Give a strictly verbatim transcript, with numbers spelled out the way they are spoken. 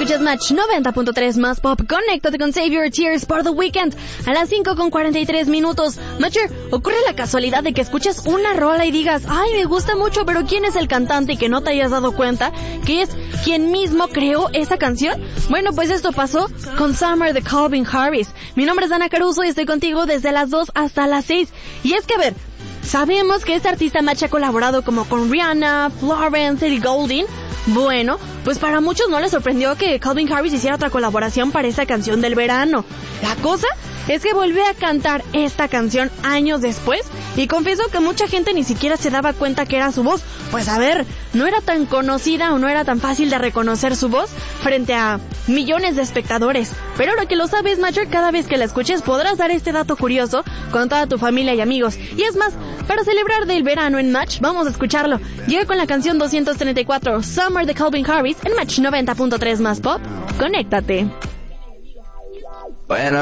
escuchas Match noventa punto tres más pop. Conéctate con Save Your Tears por The Weeknd a las cinco con cuarenta y tres minutos. Matcher, ¿ocurre la casualidad de que escuches una rola y digas, ay, me gusta mucho, pero quién es el cantante y que no te hayas dado cuenta que es quien mismo creó esa canción? Bueno, pues esto pasó con Summer de Calvin Harris. Mi nombre es Dana Caruso y estoy contigo desde las dos hasta las seis. Y es que, a ver, sabemos que este artista Match ha colaborado como con Rihanna, Florence, Ellie Goulding. Bueno, pues para muchos no les sorprendió que Calvin Harris hiciera otra colaboración para esta canción del verano. La cosa es que volvió a cantar esta canción años después y confesó que mucha gente ni siquiera se daba cuenta que era su voz. Pues a ver, no era tan conocida o no era tan fácil de reconocer su voz frente a millones de espectadores. Pero ahora que lo sabes, Matcher, cada vez que la escuches podrás dar este dato curioso con toda tu familia y amigos. Y es más, para celebrar del verano en Match, vamos a escucharlo. Llega con la canción doscientos treinta y cuatro, Summer de Calvin Harris, en Match noventa punto tres más pop. Conéctate. Bueno.